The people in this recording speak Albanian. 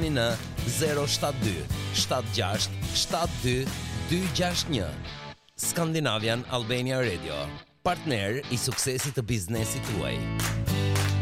Telefononi në 072 76 72 261. Scandinavian Albania Radio, partner i suksesit të biznesit tuaj.